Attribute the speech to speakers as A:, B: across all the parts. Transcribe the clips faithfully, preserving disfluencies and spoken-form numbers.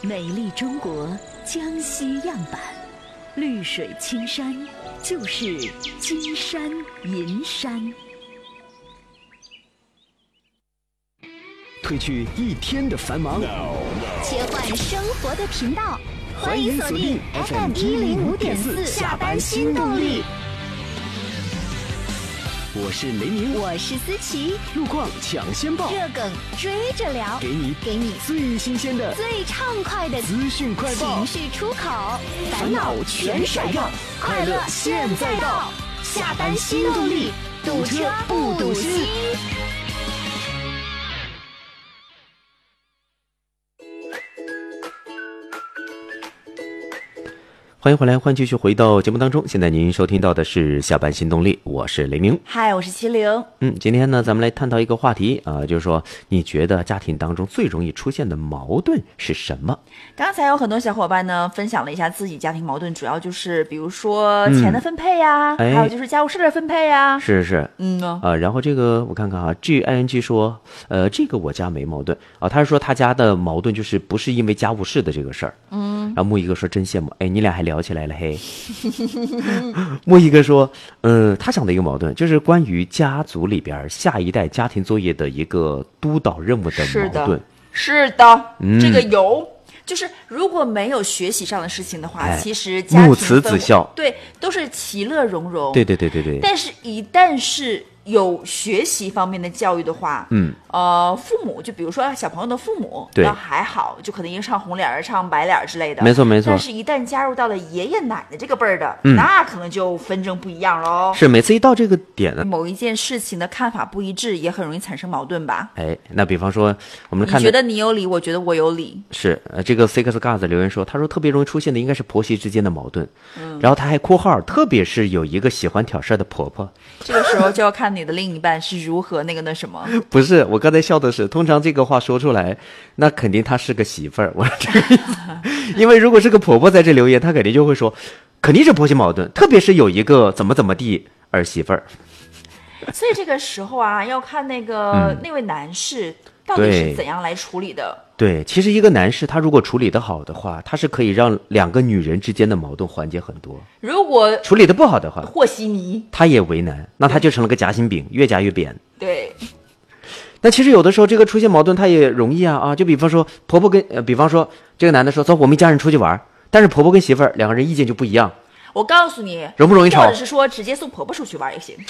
A: 美丽中国江西样板，绿水青山就是金山银山。
B: 褪去一天的繁忙，
C: 切换生活的频道，欢迎锁定 F M 一零五点四下班新动力。
B: 我是雷鸣，
C: 我是思琪，
B: 路况抢先报，
C: 热梗追着聊，
B: 给你
C: 给你
B: 最新鲜的、
C: 最畅快的
B: 资讯快报，
C: 情绪出口，烦恼全甩掉，快乐现在到，下班新动力，堵车不堵心。
D: 欢迎回来，欢迎继续回到节目当中。现在您收听到的是下班新动力，我是雷鸣。
A: 嗨，我是麒麟。
D: 嗯，今天呢，咱们来探讨一个话题啊、呃，就是说，你觉得家庭当中最容易出现的矛盾是什么？
A: 刚才有很多小伙伴呢分享了一下自己家庭矛盾，主要就是比如说钱的分配呀、啊嗯，还有就是家务事的分配呀、啊。
D: 是是，
A: 嗯啊、
D: 呃，然后这个我看看啊 ，G I N G 说，呃，这个我家没矛盾啊、呃，他是说他家的矛盾就是不是因为家务事的这个事儿。嗯，然后木一哥说真羡慕，哎，你俩还聊起来了嘿。莫一哥说，呃，他想的一个矛盾就是关于家族里边下一代家庭作业的一个督导任务的矛盾。
A: 是的，是的、嗯，这个有，就是如果没有学习上的事情的话，哎、其实家庭
D: 母慈子孝，
A: 对，都是其乐融融。
D: 对对对对对。
A: 但是，一旦是有学习方面的教育的话，
D: 嗯，
A: 呃，父母就比如说小朋友的父母，
D: 对，
A: 倒还好，就可能一个唱红脸儿、唱白脸儿之类的，
D: 没错没错。
A: 但是，一旦加入到了爷爷奶奶这个辈儿的、嗯，那可能就纷争不一样喽。
D: 是，每次一到这个点呢，
A: 某一件事情的看法不一致，也很容易产生矛盾吧？
D: 哎，那比方说，我们看，
A: 你觉得你有理，我觉得我有理，
D: 是，呃，这个 Six Guys 留言说，他说特别容易出现的应该是婆媳之间的矛盾，嗯，然后他还括号，特别是有一个喜欢挑事儿的婆婆，
A: 这个时候就要看你的另一半是如何那个那什么？
D: 不是，我刚才笑的是，通常这个话说出来，那肯定她是个媳妇儿，我这个意思。因为如果是个婆婆在这留言，她肯定就会说，肯定是婆媳矛盾，特别是有一个怎么怎么地儿媳妇儿。
A: 所以这个时候啊，要看那个、嗯、那位男士到底是怎样来处理的。
D: 对，其实一个男士他如果处理得好的话，他是可以让两个女人之间的矛盾缓解很多。
A: 如果
D: 处理得不好的话，
A: 和稀泥，
D: 他也为难，那他就成了个夹心饼，越夹越扁。
A: 对。
D: 但其实有的时候这个出现矛盾，他也容易啊啊！就比方说婆婆跟呃，比方说这个男的说走，我们一家人出去玩，但是婆婆跟媳妇儿两个人意见就不一样。
A: 我告诉你，
D: 容不容易吵？
A: 或者是说直接送婆婆出去玩也行。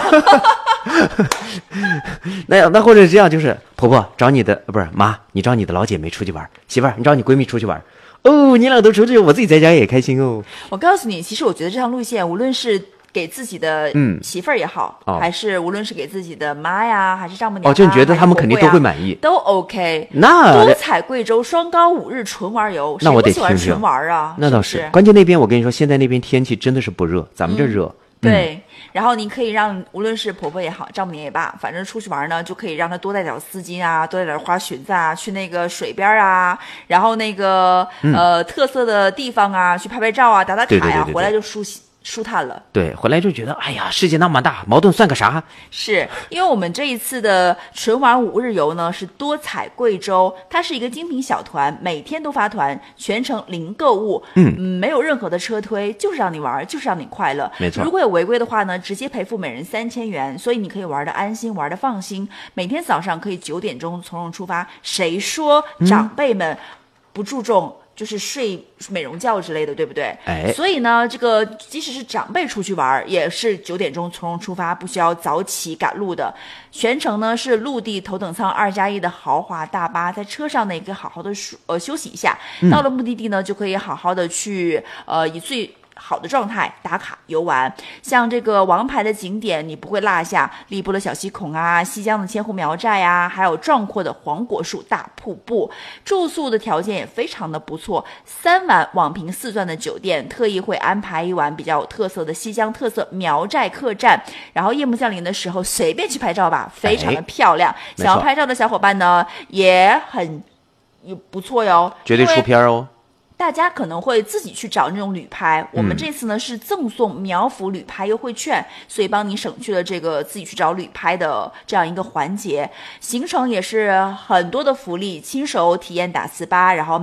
D: 那那或者是这样，就是婆婆找你的不是妈，你找你的老姐妹出去玩，媳妇儿你找你闺蜜出去玩。哦，你俩都出去，我自己在家也开心哦。
A: 我告诉你，其实我觉得这条路线，无论是给自己的媳妇儿也好、嗯哦，还是无论是给自己的妈呀，还是丈母娘、啊，
D: 哦，就你觉得他们肯定都会满意，
A: 都 OK。
D: 那
A: 多彩贵州双高五日纯玩游，
D: 那我得听听。
A: 谁不喜欢纯玩啊？
D: 那倒是。
A: 是是
D: 关键那边我跟你说，现在那边天气真的是不热，咱们这热。嗯
A: 对、
D: 嗯，
A: 然后你可以让无论是婆婆也好，丈母娘也罢，反正出去玩呢，就可以让她多带点丝巾啊，多带点花裙子啊，去那个水边啊，然后那个、嗯、呃特色的地方啊，去拍拍照啊，打打卡呀、啊，
D: 对对对对对，
A: 回来就舒心。舒坦了，
D: 对，回来就觉得，哎呀，世界那么大，矛盾算个啥？
A: 是因为我们这一次的纯玩五日游呢，是多彩贵州，它是一个精品小团，每天都发团，全程零购物，嗯，没有任何的车推，就是让你玩，就是让你快乐。
D: 没错，
A: 如果有违规的话呢，直接赔付每人三千元，所以你可以玩的安心，玩的放心。每天早上可以九点钟从容出发，谁说长辈们不注重？嗯就是睡美容觉之类的，对不对？
D: 哎，
A: 所以呢，这个即使是长辈出去玩，也是九点钟从容出发，不需要早起赶路的。全程呢是陆地头等舱二加一的豪华大巴，在车上呢也可以好好的呃休息一下、嗯。到了目的地呢，就可以好好的去呃以最好的状态打卡游玩，像这个王牌的景点你不会落下，荔波的小溪孔啊，西江的千户苗寨啊，还有壮阔的黄果树大瀑布。住宿的条件也非常的不错，三晚网评四钻的酒店，特意会安排一晚比较有特色的西江特色苗寨客栈，然后夜幕降临的时候随便去拍照吧，非常的漂亮。想要拍照的小伙伴呢也很也不错哟，
D: 绝对出片哦。
A: 大家可能会自己去找那种旅拍，我们这次呢是赠送苗圃旅拍优惠券，所以帮你省去了这个自己去找旅拍的这样一个环节。行程也是很多的福利，亲手体验打斯巴，然后